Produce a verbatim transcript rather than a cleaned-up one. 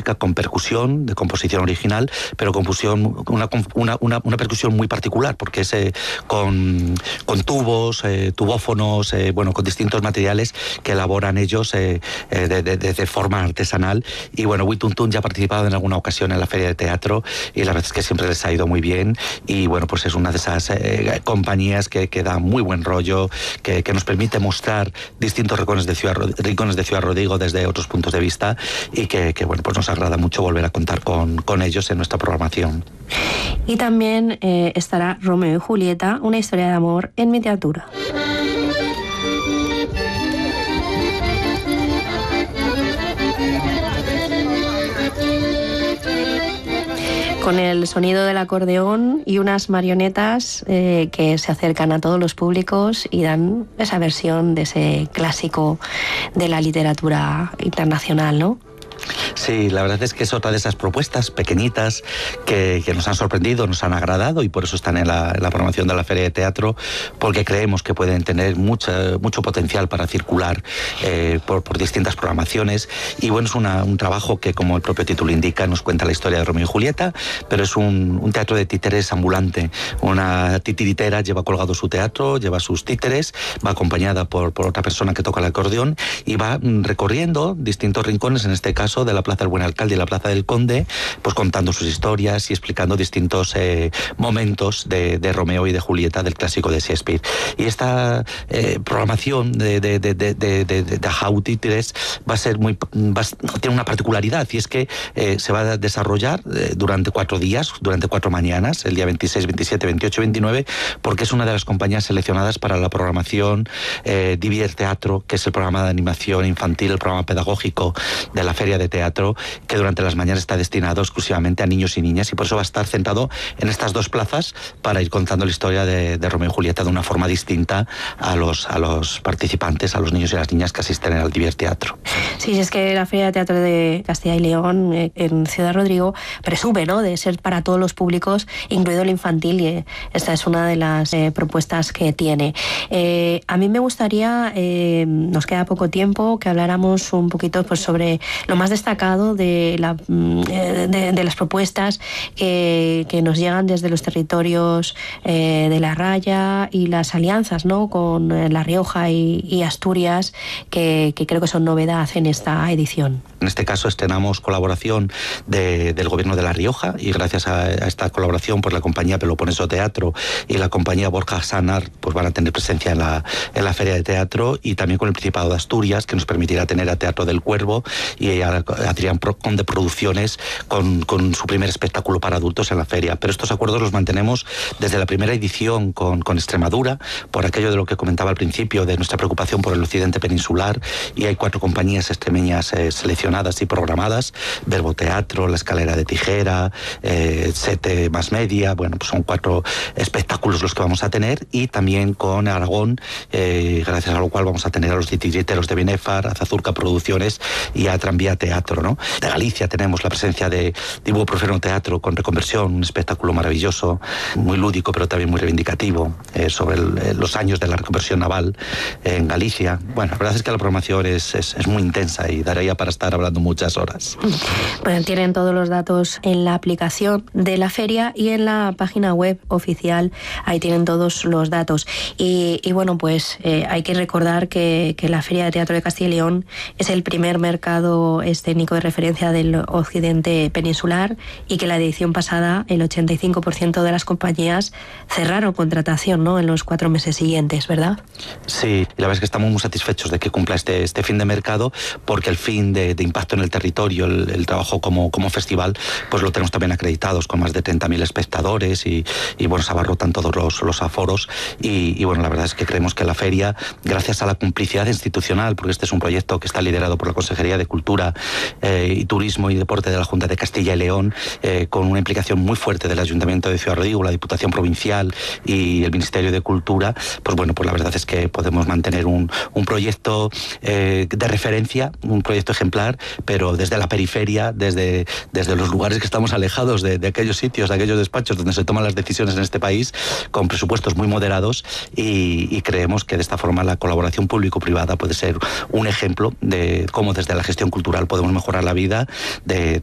música con percusión, de composición original, pero composición, una, una, una, una percusión muy particular, porque es eh, con, con tubos, eh, tubófonos, eh, bueno, con distintos materiales que elaboran ellos eh, eh, de, de, de forma artesanal. Y bueno, Wituntún ya ha participado en alguna ocasión en la Feria de Teatro y la verdad es que siempre les ha ido muy bien. Y bueno, pues es una de esas eh, compañías que, que da muy buen rollo, que, que nos permite mostrar distintos rincones de Ciudad, rincones de Ciudad Rodrigo desde otros puntos de vista y que, que bueno, pues nos agrada mucho volver a contar con, con ellos en nuestra programación. Y también eh, estará Romeo y Julieta, una historia de amor en miniatura. Con el sonido del acordeón y unas marionetas eh, que se acercan a todos los públicos y dan esa versión de ese clásico de la literatura internacional, ¿no? Sí, la verdad es que es otra de esas propuestas pequeñitas que, que nos han sorprendido, nos han agradado y por eso están en la, en la programación de la Feria de Teatro, porque creemos que pueden tener mucha, mucho potencial para circular eh, por, por distintas programaciones. Y bueno, es una, un trabajo que, como el propio título indica, nos cuenta la historia de Romeo y Julieta, pero es un, un teatro de títeres ambulante. Una titiritera lleva colgado su teatro, lleva sus títeres, va acompañada por, por otra persona que toca el acordeón y va recorriendo distintos rincones, en este caso de la Plaza del Buen Alcalde y la Plaza del Conde, pues contando sus historias y explicando distintos eh, momentos de, de Romeo y de Julieta del clásico de Shakespeare. Y esta eh, programación de, de, de, de, de, de, de Jau Títeres va a ser muy, va a, tiene una particularidad, y es que eh, se va a desarrollar eh, durante cuatro días, durante cuatro mañanas, el día veintiséis, veintisiete, veintiocho y veintinueve, porque es una de las compañías seleccionadas para la programación eh, Divier Teatro, que es el programa de animación infantil, el programa pedagógico de la Feria de Teatro, que durante las mañanas está destinado exclusivamente a niños y niñas, y por eso va a estar centrado en estas dos plazas para ir contando la historia de, de Romeo y Julieta de una forma distinta a los, a los participantes, a los niños y las niñas que asisten al Divier Teatro. Sí, es que la Feria de Teatro de Castilla y León eh, en Ciudad Rodrigo presume, ¿no?, de ser para todos los públicos, incluido el infantil, y eh, esta es una de las eh, propuestas que tiene. Eh, a mí me gustaría, eh, nos queda poco tiempo, que habláramos un poquito pues, sobre lo más destacado de, la, de, de las propuestas que, que nos llegan desde los territorios eh, de la Raya y las alianzas, ¿no?, con La Rioja y, y Asturias, que, que creo que son novedad en esta edición. En este caso estrenamos colaboración de, del Gobierno de La Rioja, y gracias a, a esta colaboración pues la compañía Peloponeso Teatro y la compañía Borja Sanar pues van a tener presencia en la, en la Feria de Teatro, y también con el Principado de Asturias, que nos permitirá tener a Teatro del Cuervo y a Adrián Conde Producciones con, con su primer espectáculo para adultos en la feria. Pero estos acuerdos los mantenemos desde la primera edición con, con Extremadura, por aquello de lo que comentaba al principio, de nuestra preocupación por el occidente peninsular, y hay cuatro compañías extremeñas eh, seleccionadas y programadas: Verbo Teatro, La Escalera de Tijera, eh, Sete Más Media. Bueno, pues son cuatro espectáculos los que vamos a tener, y también con Aragón, eh, gracias a lo cual vamos a tener a los titiriteros de Binefar, a Zazurca Producciones y a Tranvía Teatro, ¿no? De Galicia tenemos la presencia de Ibuprofeno Teatro con Reconversión, un espectáculo maravilloso, muy lúdico pero también muy reivindicativo, eh, sobre el, los años de la reconversión naval eh, en Galicia. Bueno, la verdad es que la programación es, es, es muy intensa y daría para estar hablando muchas horas. Bueno, tienen todos los datos en la aplicación de la feria y en la página web oficial, ahí tienen todos los datos. Y, y bueno, pues eh, hay que recordar que, que la Feria de Teatro de Castilla y León es el primer mercado escénico de referencia del occidente peninsular, y que la edición pasada el ochenta y cinco por ciento de las compañías cerraron contratación, ¿no?, en los cuatro meses siguientes, ¿verdad? Sí, y la verdad es que estamos muy satisfechos de que cumpla este, este fin de mercado, porque el fin de, de impacto en el territorio, el, el trabajo como, como festival, pues lo tenemos también acreditados con más de treinta mil espectadores, y, y bueno, se abarrotan todos los, los aforos, y, y bueno, la verdad es que creemos que la feria, gracias a la complicidad institucional, porque este es un proyecto que está liderado por la Consejería de Cultura eh, y Turismo y Deporte de la Junta de Castilla y León, eh, con una implicación muy fuerte del Ayuntamiento de Ciudad Rodrigo, la Diputación Provincial y el Ministerio de Cultura, pues bueno, pues la verdad es que podemos mantener un, un proyecto eh, de referencia, un proyecto ejemplar, pero desde la periferia, desde, desde los lugares que estamos alejados de, de aquellos sitios, de aquellos despachos donde se toman las decisiones en este país, con presupuestos muy moderados, y, y creemos que de esta forma la colaboración público-privada puede ser un ejemplo de cómo desde la gestión cultural podemos mejorar la vida de